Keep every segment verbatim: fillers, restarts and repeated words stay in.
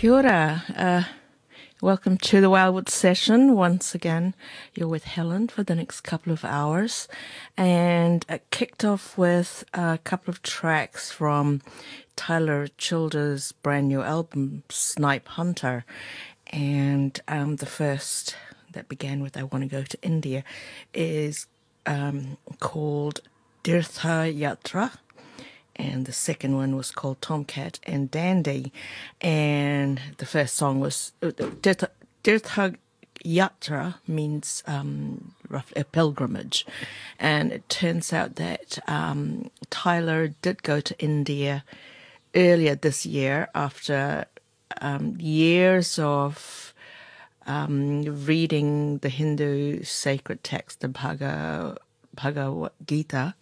Kia ora. Uh, welcome to the Wildwood Session. Once again, you're with Helen for the next couple of hours. And it kicked off with a couple of tracks from Tyler Childers' brand new album, Snipe Hunter. And um, the first that began with I Want to Go to India is um, called Tirtha Yatra. And the second one was called Tomcat and Dandy. And the first song was uh, Tirtha, Tirtha Yatra means um, roughly a pilgrimage. And it turns out that um, Tyler did go to India earlier this year after um, years of um, reading the Hindu sacred text, the Bhagavad, Bhagavad Gita.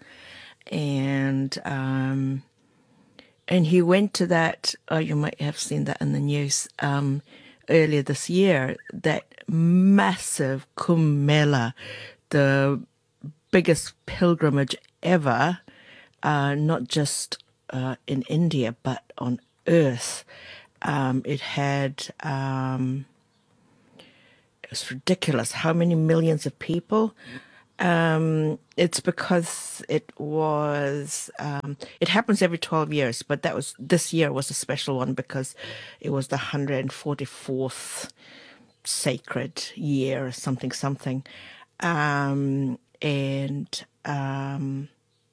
And um, and he went to that, oh, you might have seen that in the news um, earlier this year, that massive Kumbh Mela, the biggest pilgrimage ever, uh, not just uh, in India, but on earth. Um, it had, um, it was ridiculous how many millions of people. Um, it's because it was, um, it happens every twelve years, but that was, this year was a special one because it was the one hundred forty-fourth sacred year, something, something. Um, and, um,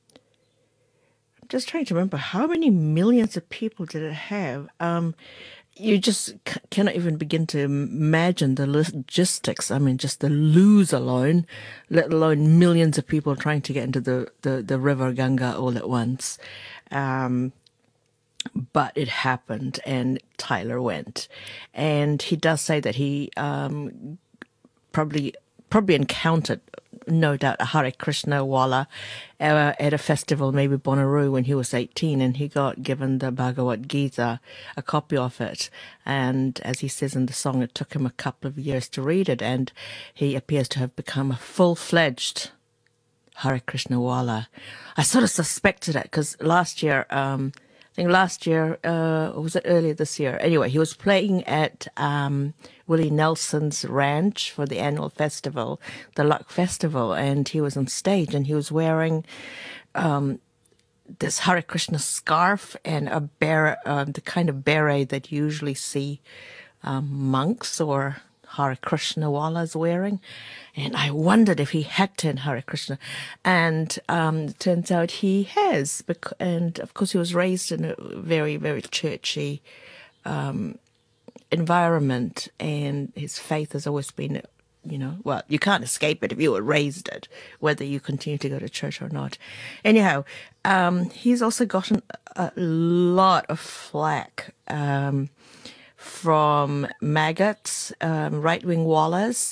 I'm just trying to remember how many millions of people did it have? Um, you just c- cannot even begin to imagine the logistics. I mean, just the lose alone, let alone millions of people trying to get into the, the, the river Ganga all at once. Um, but it happened, and Tyler went. And he does say that he um, probably probably encountered, no doubt, a Hare Krishna wala uh, at a festival, maybe Bonnaroo, when he was eighteen, and he got given the Bhagavad Gita, a copy of it. And as he says in the song, it took him a couple of years to read it, and he appears to have become a full-fledged Hare Krishna wala. I sort of suspected it because last year, um, I think last year, uh, or was it earlier this year? Anyway, he was playing at um, Willie Nelson's ranch for the annual festival, the Luck Festival, and he was on stage and he was wearing um, this Hare Krishna scarf and a beret, uh, the kind of beret that you usually see um, monks or Hare Krishna walas wearing. And I wondered if he had turned Hare Krishna. And um, it turns out he has. Bec- and of course, he was raised in a very, very churchy um, environment. And his faith has always been, you know, well, you can't escape it if you were raised it, whether you continue to go to church or not. Anyhow, um, he's also gotten a lot of flack. Um, from maggots, um, right-wing wallahs,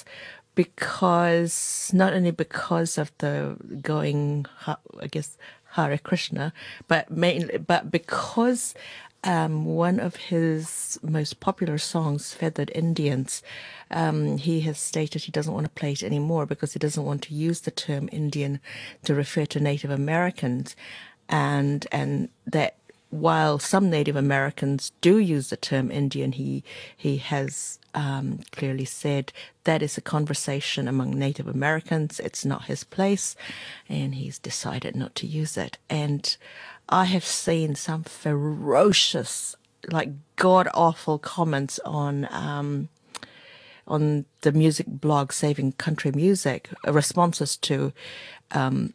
because not only because of the going, I guess, Hare Krishna, but mainly, but because um, one of his most popular songs, Feathered Indians, um, he has stated he doesn't want to play it anymore because he doesn't want to use the term Indian to refer to Native Americans, and and that while some Native Americans do use the term Indian, he he has um, clearly said that is a conversation among Native Americans. It's not his place, and he's decided not to use it. And I have seen some ferocious, like god-awful comments on um, on the music blog Saving Country Music, responses to um,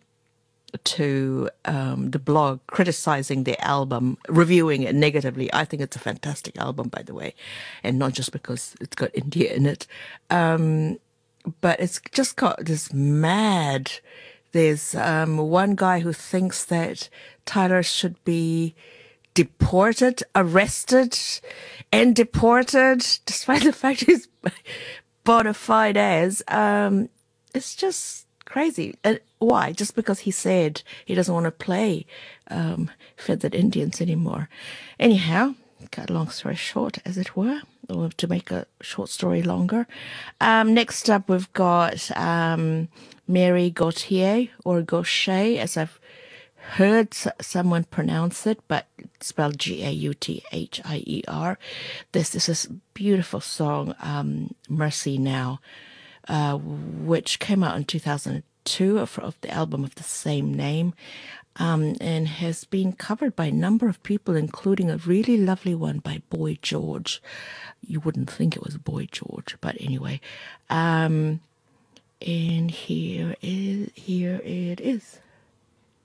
to um, the blog criticizing the album, reviewing it negatively. I think it's a fantastic album, by the way, and not just because it's got India in it, um, but it's just got this mad. There's um, one guy who thinks that Tyler should be deported, arrested, and deported, despite the fact he's bona fide as. Um, it's just crazy. And why? Just because he said he doesn't want to play um, Feathered Indians anymore. Anyhow, cut a long story short, as it were, or to make a short story longer. Um, next up, we've got um, Mary Gauthier, or Gaucher, as I've heard s- someone pronounce it, but it's spelled G A U T H I E R. This is this beautiful song, um, Mercy Now, uh, which came out in two thousand two of, of the album of the same name, um, and has been covered by a number of people, including a really lovely one by Boy George. You wouldn't think it was Boy George, but anyway. Um, and here is here it is.